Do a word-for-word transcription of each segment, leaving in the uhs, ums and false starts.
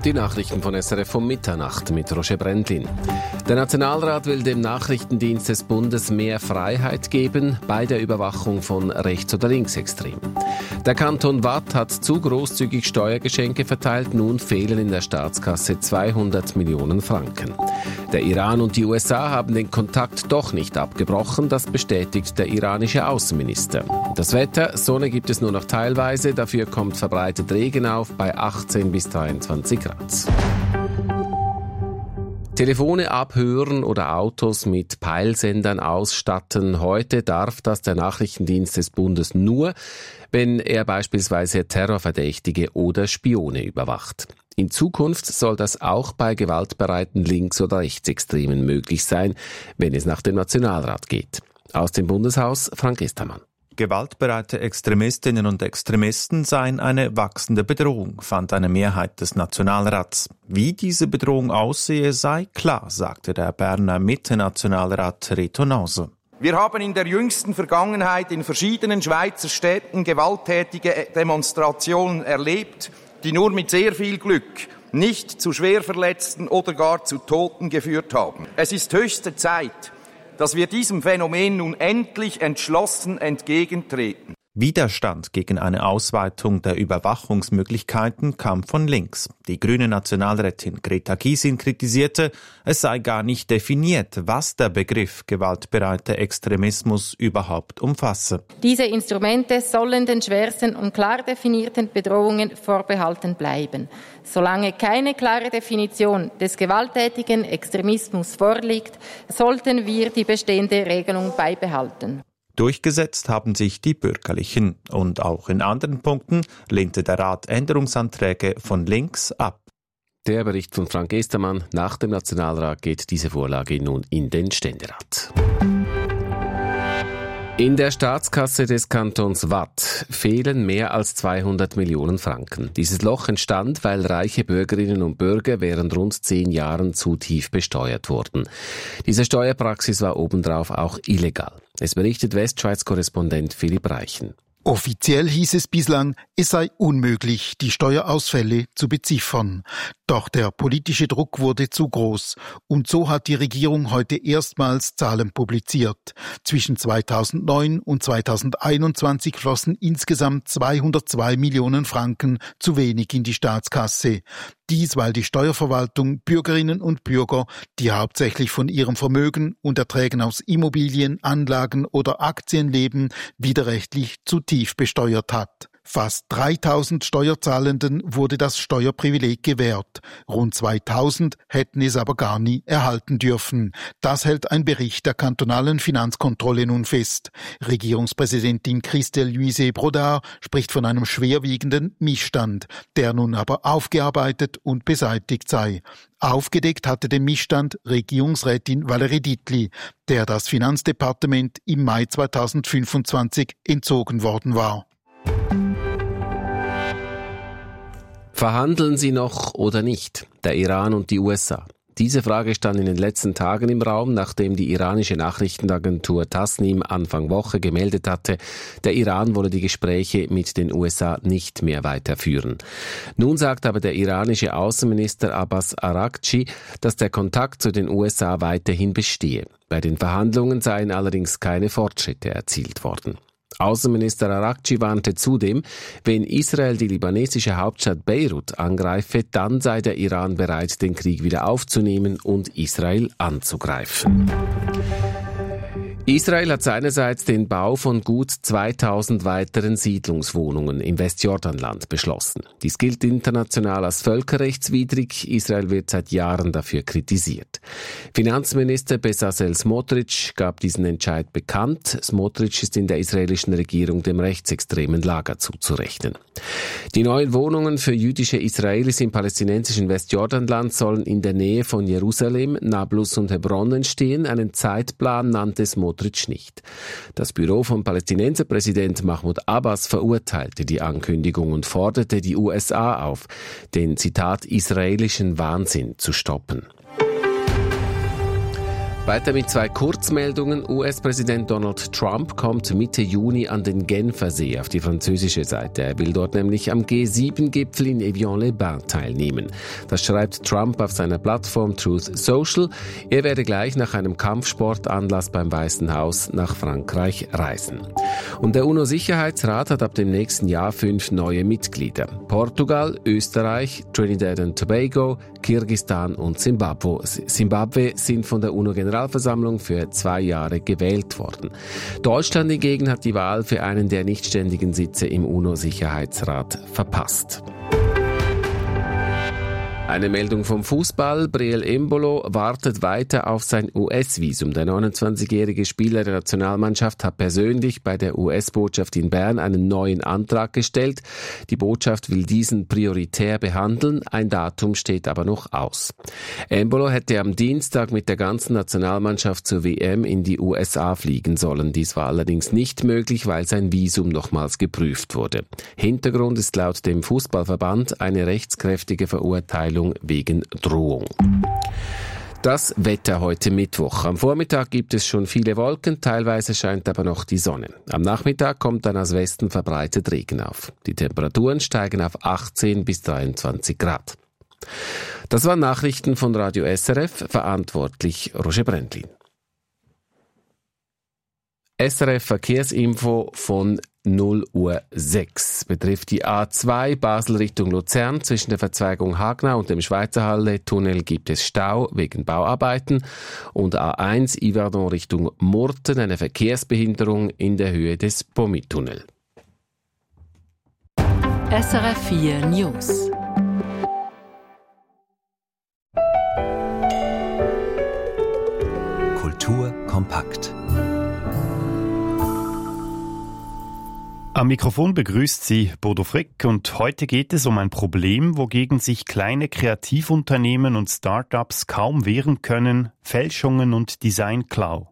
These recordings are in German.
Die Nachrichten von S R F um Mitternacht mit Roger Brendlin. Der Nationalrat will dem Nachrichtendienst des Bundes mehr Freiheit geben bei der Überwachung von Rechts- oder Linksextremen. Der Kanton Waadt hat zu großzügig Steuergeschenke verteilt. Nun fehlen in der Staatskasse zweihundert Millionen Franken. Der Iran und die U S A haben den Kontakt doch nicht abgebrochen. Das bestätigt der iranische Außenminister. Das Wetter, Sonne gibt es nur noch teilweise. Dafür kommt verbreitet Regen auf bei achtzehn bis dreiundzwanzig Grad. Telefone abhören oder Autos mit Peilsendern ausstatten. Heute darf das der Nachrichtendienst des Bundes nur, wenn er beispielsweise Terrorverdächtige oder Spione überwacht. In Zukunft soll das auch bei gewaltbereiten Links- oder Rechtsextremen möglich sein, wenn es nach dem Nationalrat geht. Aus dem Bundeshaus Frank Estermann. Gewaltbereite Extremistinnen und Extremisten seien eine wachsende Bedrohung, fand eine Mehrheit des Nationalrats. Wie diese Bedrohung aussehe, sei klar, sagte der Berner Mitte-Nationalrat Reto Nauser. Wir haben in der jüngsten Vergangenheit in verschiedenen Schweizer Städten gewalttätige Demonstrationen erlebt, die nur mit sehr viel Glück nicht zu Schwerverletzten oder gar zu Toten geführt haben. Es ist höchste Zeit, dass wir diesem Phänomen nun endlich entschlossen entgegentreten. Widerstand gegen eine Ausweitung der Überwachungsmöglichkeiten kam von links. Die grüne Nationalrätin Greta Gysin kritisierte, es sei gar nicht definiert, was der Begriff gewaltbereiter Extremismus überhaupt umfasse. Diese Instrumente sollen den schwersten und klar definierten Bedrohungen vorbehalten bleiben. Solange keine klare Definition des gewalttätigen Extremismus vorliegt, sollten wir die bestehende Regelung beibehalten. Durchgesetzt haben sich die Bürgerlichen und auch in anderen Punkten lehnte der Rat Änderungsanträge von links ab. Der Bericht von Frank Estermann. Nach dem Nationalrat geht diese Vorlage nun in den Ständerat. In der Staatskasse des Kantons Waadt fehlen mehr als zweihundert Millionen Franken. Dieses Loch entstand, weil reiche Bürgerinnen und Bürger während rund zehn Jahren zu tief besteuert wurden. Diese Steuerpraxis war obendrauf auch illegal. Es berichtet Westschweiz-Korrespondent Philipp Reichen. Offiziell hieß es bislang, es sei unmöglich, die Steuerausfälle zu beziffern. Doch der politische Druck wurde zu groß. Und so hat die Regierung heute erstmals Zahlen publiziert. Zwischen zweitausendneun und zweitausendeinundzwanzig flossen insgesamt zweihundertzwei Millionen Franken zu wenig in die Staatskasse. Dies, weil die Steuerverwaltung Bürgerinnen und Bürger, die hauptsächlich von ihrem Vermögen und Erträgen aus Immobilien, Anlagen oder Aktien leben, widerrechtlich zu tief besteuert hat. Fast dreitausend Steuerzahlenden wurde das Steuerprivileg gewährt. Rund zweitausend hätten es aber gar nie erhalten dürfen. Das hält ein Bericht der kantonalen Finanzkontrolle nun fest. Regierungspräsidentin Christelle Luise Brodard spricht von einem schwerwiegenden Missstand, der nun aber aufgearbeitet und beseitigt sei. Aufgedeckt hatte den Missstand Regierungsrätin Valerie Dietli, der das Finanzdepartement im Mai zweitausendfünfundzwanzig entzogen worden war. Verhandeln sie noch oder nicht? Der Iran und die U S A. Diese Frage stand in den letzten Tagen im Raum, nachdem die iranische Nachrichtenagentur Tasnim Anfang Woche gemeldet hatte, der Iran wolle die Gespräche mit den U S A nicht mehr weiterführen. Nun sagt aber der iranische Außenminister Abbas Araghchi, dass der Kontakt zu den U S A weiterhin bestehe. Bei den Verhandlungen seien allerdings keine Fortschritte erzielt worden. Außenminister Araghchi warnte zudem, wenn Israel die libanesische Hauptstadt Beirut angreife, dann sei der Iran bereit, den Krieg wieder aufzunehmen und Israel anzugreifen. Israel hat seinerseits den Bau von gut zweitausend weiteren Siedlungswohnungen im Westjordanland beschlossen. Dies gilt international als völkerrechtswidrig. Israel wird seit Jahren dafür kritisiert. Finanzminister Bezalel Smotrich gab diesen Entscheid bekannt. Smotrich ist in der israelischen Regierung dem rechtsextremen Lager zuzurechnen. Die neuen Wohnungen für jüdische Israelis im palästinensischen Westjordanland sollen in der Nähe von Jerusalem, Nablus und Hebron entstehen. Einen Zeitplan nannte Smotrich nicht. Das Büro von Palästinenserpräsident Mahmoud Abbas verurteilte die Ankündigung und forderte die U S A auf, den, Zitat, israelischen Wahnsinn zu stoppen. Weiter mit zwei Kurzmeldungen. U S-Präsident Donald Trump kommt Mitte Juni an den Genfersee auf die französische Seite. Er will dort nämlich am G sieben Gipfel in Evian-les-Bains teilnehmen. Das schreibt Trump auf seiner Plattform Truth Social. Er werde gleich nach einem Kampfsportanlass beim Weißen Haus nach Frankreich reisen. Und der UNO-Sicherheitsrat hat ab dem nächsten Jahr fünf neue Mitglieder. Portugal, Österreich, Trinidad und Tobago, Kirgisistan und Zimbabwe. Zimbabwe sind von der UNO-Generalversammlung für zwei Jahre gewählt worden. Deutschland hingegen hat die Wahl für einen der nichtständigen Sitze im UNO-Sicherheitsrat verpasst. Eine Meldung vom Fußball. Breel Embolo wartet weiter auf sein U S-Visum. Der neunundzwanzigjährige Spieler der Nationalmannschaft hat persönlich bei der U S-Botschaft in Bern einen neuen Antrag gestellt. Die Botschaft will diesen prioritär behandeln. Ein Datum steht aber noch aus. Embolo hätte am Dienstag mit der ganzen Nationalmannschaft zur W M in die U S A fliegen sollen. Dies war allerdings nicht möglich, weil sein Visum nochmals geprüft wurde. Hintergrund ist laut dem Fußballverband eine rechtskräftige Verurteilung wegen Drohung. Das Wetter heute Mittwoch. Am Vormittag gibt es schon viele Wolken, teilweise scheint aber noch die Sonne. Am Nachmittag kommt dann aus Westen verbreitet Regen auf. Die Temperaturen steigen auf achtzehn bis dreiundzwanzig Grad. Das waren Nachrichten von Radio S R F, verantwortlich Roger Brändlin. S R F Verkehrsinfo von null Uhr sechs betrifft die A zwei Basel Richtung Luzern. Zwischen der Verzweigung Hagnau und dem Schweizerhalle-Tunnel gibt es Stau wegen Bauarbeiten. Und A eins Yverdon Richtung Murten eine Verkehrsbehinderung in der Höhe des Pommi-Tunnel. S R F vier News. Kultur kompakt. Am Mikrofon begrüßt Sie Bodo Frick und heute geht es um ein Problem, wogegen sich kleine Kreativunternehmen und Start-ups kaum wehren können: Fälschungen und Designklau.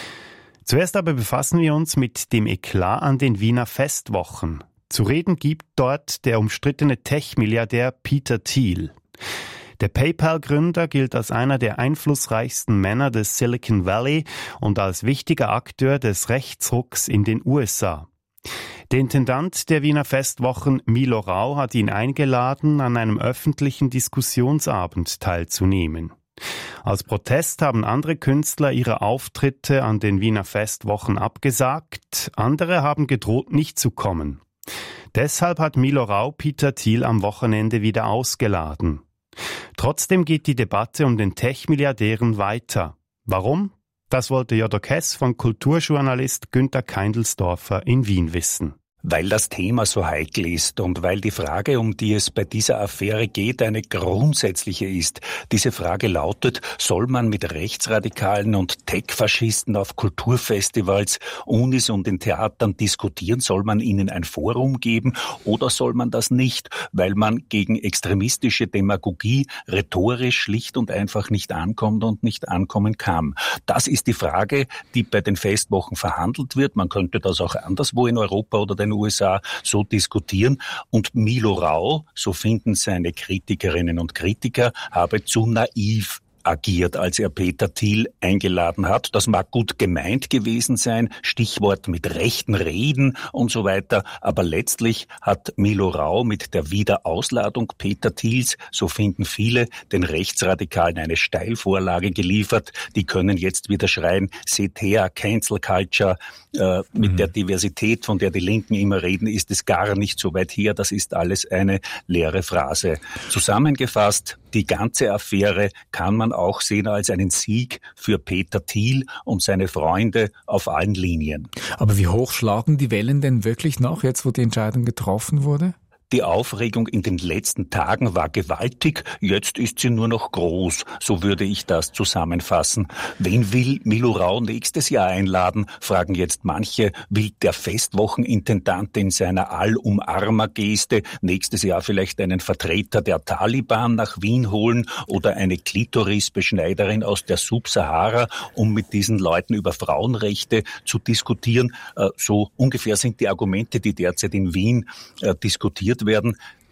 Zuerst aber befassen wir uns mit dem Eklat an den Wiener Festwochen. Zu reden gibt dort der umstrittene Tech-Milliardär Peter Thiel. Der PayPal-Gründer gilt als einer der einflussreichsten Männer des Silicon Valley und als wichtiger Akteur des Rechtsrucks in den U S A. Der Intendant der Wiener Festwochen, Milo Rau, hat ihn eingeladen, an einem öffentlichen Diskussionsabend teilzunehmen. Als Protest haben andere Künstler ihre Auftritte an den Wiener Festwochen abgesagt, andere haben gedroht, nicht zu kommen. Deshalb hat Milo Rau Peter Thiel am Wochenende wieder ausgeladen. Trotzdem geht die Debatte um den Tech-Milliardären weiter. Warum? Das wollte Jodok Hess von Kulturjournalist Günther Keindelsdorfer in Wien wissen. Weil das Thema so heikel ist und weil die Frage, um die es bei dieser Affäre geht, eine grundsätzliche ist. Diese Frage lautet: Soll man mit Rechtsradikalen und Tech-Faschisten auf Kulturfestivals, Unis und in Theatern diskutieren? Soll man ihnen ein Forum geben oder soll man das nicht, weil man gegen extremistische Demagogie rhetorisch schlicht und einfach nicht ankommt und nicht ankommen kann? Das ist die Frage, die bei den Festwochen verhandelt wird. Man könnte das auch anderswo in Europa oder den U S A so diskutieren. Und Milo Rau, so finden seine Kritikerinnen und Kritiker, habe zu naiv agiert, als er Peter Thiel eingeladen hat. Das mag gut gemeint gewesen sein, Stichwort mit rechten Reden und so weiter, aber letztlich hat Milo Rau mit der Wiederausladung Peter Thiels, so finden viele, den Rechtsradikalen eine Steilvorlage geliefert. Die können jetzt wieder schreien: seht her, Cancel Culture, äh, mit mhm. der Diversität, von der die Linken immer reden, ist es gar nicht so weit her. Das ist alles eine leere Phrase. Zusammengefasst, die ganze Affäre kann man auch sehen als einen Sieg für Peter Thiel und seine Freunde auf allen Linien. Aber wie hoch schlagen die Wellen denn wirklich noch, jetzt wo die Entscheidung getroffen wurde? Die Aufregung in den letzten Tagen war gewaltig, jetzt ist sie nur noch groß, so würde ich das zusammenfassen. Wen will Milo Rau nächstes Jahr einladen, fragen jetzt manche. Will der Festwochenintendant in seiner Allumarmer-Geste nächstes Jahr vielleicht einen Vertreter der Taliban nach Wien holen oder eine Klitorisbeschneiderin aus der Subsahara, um mit diesen Leuten über Frauenrechte zu diskutieren? So ungefähr sind die Argumente, die derzeit in Wien äh, diskutiert werden.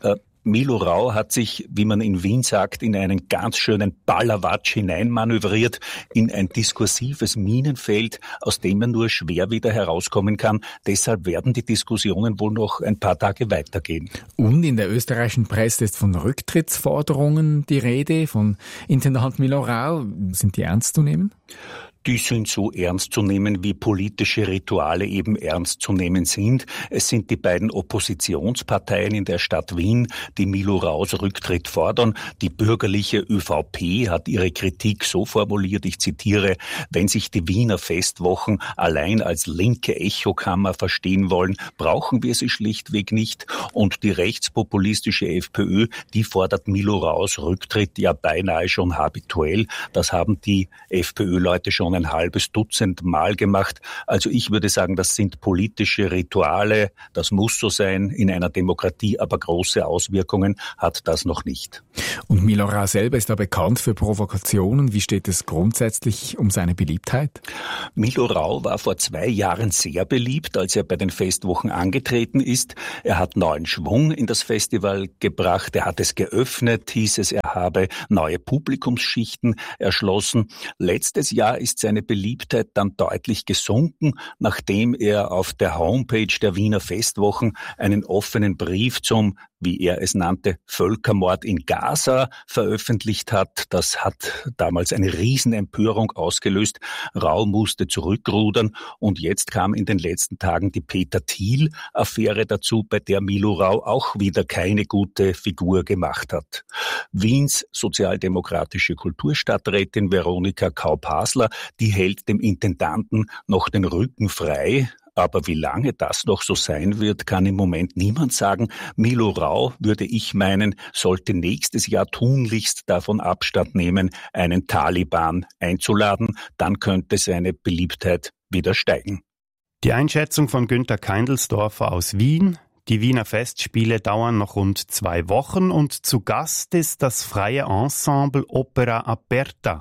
Milo Rau hat sich, wie man in Wien sagt, in einen ganz schönen Ballerwatsch hineinmanövriert, in ein diskursives Minenfeld, aus dem er nur schwer wieder herauskommen kann. Deshalb werden die Diskussionen wohl noch ein paar Tage weitergehen. Und in der österreichischen Presse ist von Rücktrittsforderungen die Rede, von Intendant Milo Rau. Sind die ernst zu nehmen? Die sind so ernst zu nehmen, wie politische Rituale eben ernst zu nehmen sind. Es sind die beiden Oppositionsparteien in der Stadt Wien, die Milo Raus Rücktritt fordern. Die bürgerliche ÖVP hat ihre Kritik so formuliert, ich zitiere, wenn sich die Wiener Festwochen allein als linke Echokammer verstehen wollen, brauchen wir sie schlichtweg nicht. Und die rechtspopulistische FPÖ, die fordert Milo Raus Rücktritt ja beinahe schon habituell. Das haben die FPÖ-Leute schon ein halbes Dutzend Mal gemacht. Also ich würde sagen, das sind politische Rituale. Das muss so sein in einer Demokratie, aber große Auswirkungen hat das noch nicht. Und Milo Rau selber ist da bekannt für Provokationen. Wie steht es grundsätzlich um seine Beliebtheit? Milo Rau war vor zwei Jahren sehr beliebt, als er bei den Festwochen angetreten ist. Er hat neuen Schwung in das Festival gebracht. Er hat es geöffnet, hieß es, er habe neue Publikumsschichten erschlossen. Letztes Jahr ist seine Beliebtheit dann deutlich gesunken, nachdem er auf der Homepage der Wiener Festwochen einen offenen Brief zum, wie er es nannte, Völkermord in Gaza veröffentlicht hat. Das hat damals eine Riesenempörung ausgelöst. Rau musste zurückrudern und jetzt kam in den letzten Tagen die Peter-Thiel-Affäre dazu, bei der Milo Rau auch wieder keine gute Figur gemacht hat. Wiens sozialdemokratische Kulturstadträtin Veronika Kaup-Hasler, die hält dem Intendanten noch den Rücken frei. Aber wie lange das noch so sein wird, kann im Moment niemand sagen. Milo Rau, würde ich meinen, sollte nächstes Jahr tunlichst davon Abstand nehmen, einen Taliban einzuladen. Dann könnte seine Beliebtheit wieder steigen. Die Einschätzung von Günther Keindelsdorfer aus Wien. Die Wiener Festspiele dauern noch rund zwei Wochen und zu Gast ist das freie Ensemble Opera Aperta.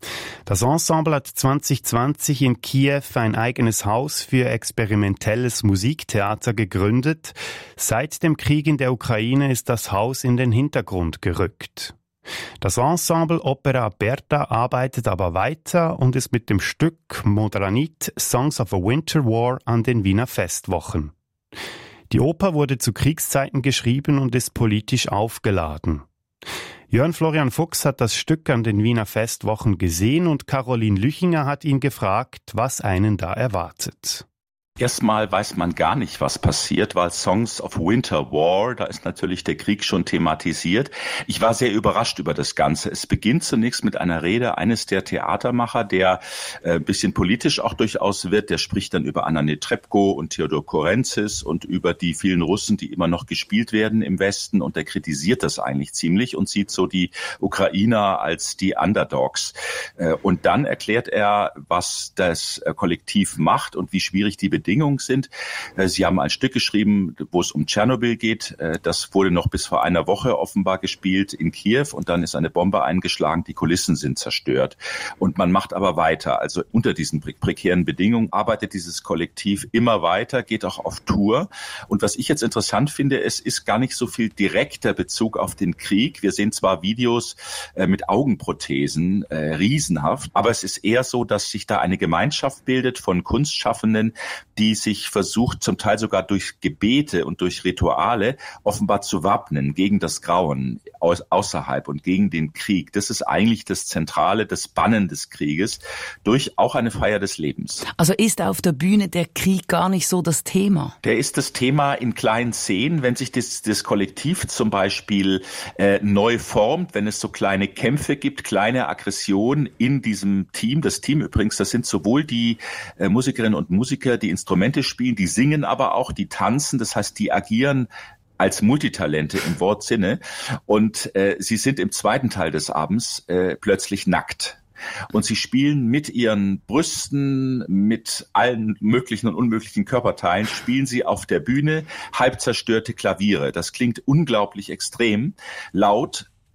Das Ensemble hat zwanzig zwanzig in Kiew ein eigenes Haus für experimentelles Musiktheater gegründet. Seit dem Krieg in der Ukraine ist das Haus in den Hintergrund gerückt. Das Ensemble Opera Aperta arbeitet aber weiter und ist mit dem Stück Modranit Songs of a Winter War an den Wiener Festwochen. Die Oper wurde zu Kriegszeiten geschrieben und ist politisch aufgeladen. Jörn Florian Fuchs hat das Stück an den Wiener Festwochen gesehen und Caroline Lüchinger hat ihn gefragt, was einen da erwartet. Erstmal weiß man gar nicht, was passiert, weil Songs of Winter War, da ist natürlich der Krieg schon thematisiert. Ich war sehr überrascht über das Ganze. Es beginnt zunächst mit einer Rede eines der Theatermacher, der äh, ein bisschen politisch auch durchaus wird. Der spricht dann über Anna Netrebko und Theodor Korenzis und über die vielen Russen, die immer noch gespielt werden im Westen. Und der kritisiert das eigentlich ziemlich und sieht so die Ukrainer als die Underdogs. Äh, und dann erklärt er, was das äh, Kollektiv macht und wie schwierig die Bedingungen sind. Sie haben ein Stück geschrieben, wo es um Tschernobyl geht. Das wurde noch bis vor einer Woche offenbar gespielt in Kiew und dann ist eine Bombe eingeschlagen, die Kulissen sind zerstört. Und man macht aber weiter. Also unter diesen prekären Bedingungen arbeitet dieses Kollektiv immer weiter, geht auch auf Tour. Und was ich jetzt interessant finde, es ist gar nicht so viel direkter Bezug auf den Krieg. Wir sehen zwar Videos äh, mit Augenprothesen, äh, riesenhaft, aber es ist eher so, dass sich da eine Gemeinschaft bildet von Kunstschaffenden, die sich versucht, zum Teil sogar durch Gebete und durch Rituale offenbar zu wappnen gegen das Grauen aus, außerhalb und gegen den Krieg. Das ist eigentlich das Zentrale, das Bannen des Krieges durch auch eine Feier des Lebens. Also ist auf der Bühne der Krieg gar nicht so das Thema? Der ist das Thema in kleinen Szenen, wenn sich das, das Kollektiv zum Beispiel äh, neu formt, wenn es so kleine Kämpfe gibt, kleine Aggressionen in diesem Team. Das Team übrigens, das sind sowohl die äh, Musikerinnen und Musiker, die Instrumente spielen, die singen aber auch, die tanzen, das heißt, die agieren als Multitalente im Wortsinne und äh, sie sind im zweiten Teil des Abends äh, plötzlich nackt. Und sie spielen mit ihren Brüsten, mit allen möglichen und unmöglichen Körperteilen, spielen sie auf der Bühne halb zerstörte Klaviere. Das klingt unglaublich extrem, laut,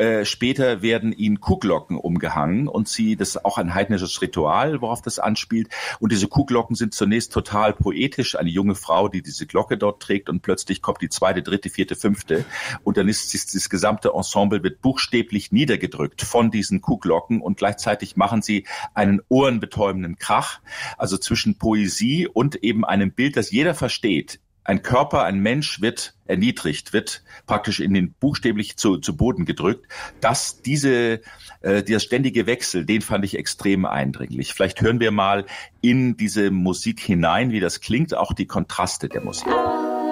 Äh, später werden ihnen Kuhglocken umgehangen und sie, das ist auch ein heidnisches Ritual, worauf das anspielt. Und diese Kuhglocken sind zunächst total poetisch. Eine junge Frau, die diese Glocke dort trägt und plötzlich kommt die zweite, dritte, vierte, fünfte. Und dann ist das, das gesamte Ensemble wird buchstäblich niedergedrückt von diesen Kuhglocken und gleichzeitig machen sie einen ohrenbetäubenden Krach. Also zwischen Poesie und eben einem Bild, das jeder versteht. Ein Körper, ein Mensch wird erniedrigt, wird praktisch in den buchstäblich zu, zu Boden gedrückt. Das, diese, äh, dieser ständige Wechsel, den fand ich extrem eindringlich. Vielleicht hören wir mal in diese Musik hinein, wie das klingt, auch die Kontraste der Musik.